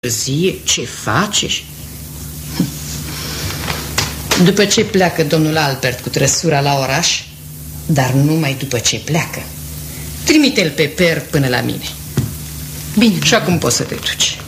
Zie, ce faci? După ce pleacă domnul Albert cu trăsura la oraș, dar numai după ce pleacă, trimite-l pe Per până la mine. Bine. Și acum poți să te duci.